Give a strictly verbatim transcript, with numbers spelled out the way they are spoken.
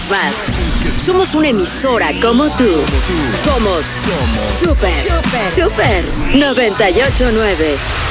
más. Somos una emisora como tú. Somos Super, Super, Super noventa y ocho nueve.